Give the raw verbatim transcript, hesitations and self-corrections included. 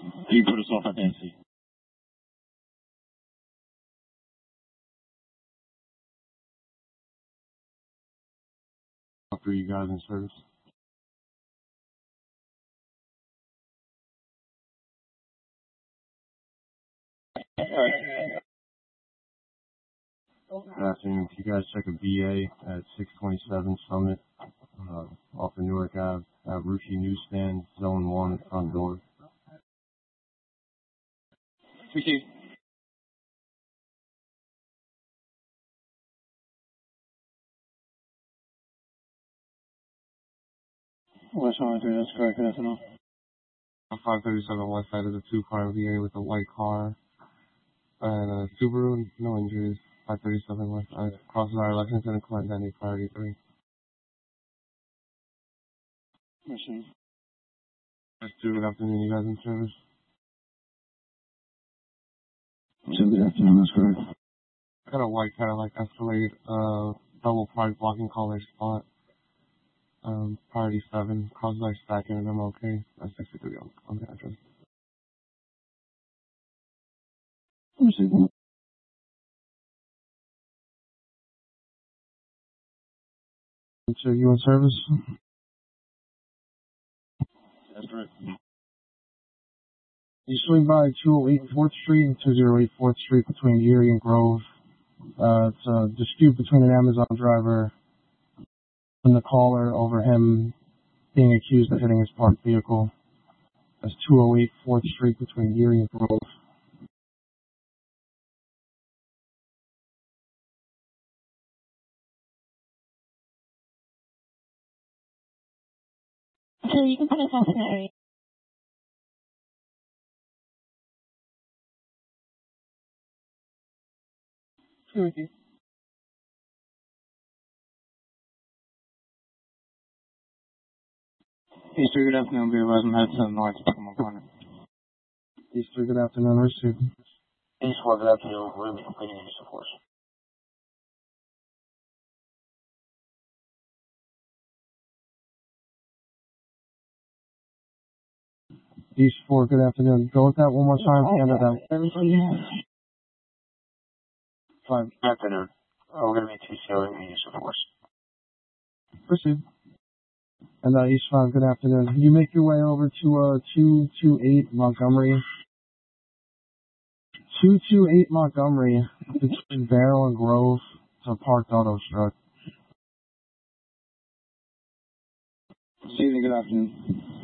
You put us off at Nancy. For you guys in service. Good afternoon. Can you guys check a B A at six twenty-seven Summit, uh, off of Newark Ave, at Ruchi Newsstand, Zone one, front door. Receive. West one three, that's correct. Good afternoon. five thirty-seven West Side is a two-car V A with a white car and a Subaru, no injuries. five thirty-seven West Side, crosses our Lexington and Clinton, priority three. Receive. That's two. Good afternoon. You guys in service? So good afternoon, that's correct. I got a white Cadillac Escalade, uh, double park blocking color spot. Um, priority seven, crosses are stacking and I'm okay. That's sixty-three on, on the address. Receive. So you in service? That's correct. You swing by two oh eight fourth Street and two oh eight fourth Street between Erie and Grove. Uh, it's a dispute between an Amazon driver and the caller over him being accused of hitting his parked vehicle. That's two oh eight fourth Street between Erie and Grove. So you can put us off in that area. Sure with you. Hey, sir, good afternoon. Be advised, I'm headed to the north to pick up my partner. East three, good afternoon. Receive. East four, good afternoon. We're going to be completing your use of force. East four, good afternoon. Go with that one more time. End of that. Everybody has. Five. Good afternoon. Uh, we're going to be two sealing the use of force. Proceed. And uh, East five, good afternoon. You make your way over to uh two two eight Montgomery. two two eight Montgomery between Barrel and Grove to parked auto struck. Good evening, good afternoon.